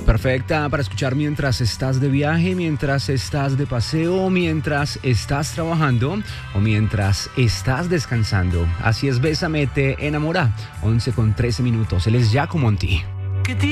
Perfecta para escuchar mientras estás de viaje, mientras estás de paseo, mientras estás trabajando o mientras estás descansando. Así es, Bésame te enamora. 11 con 13 minutos. Él es Giacomo Monti.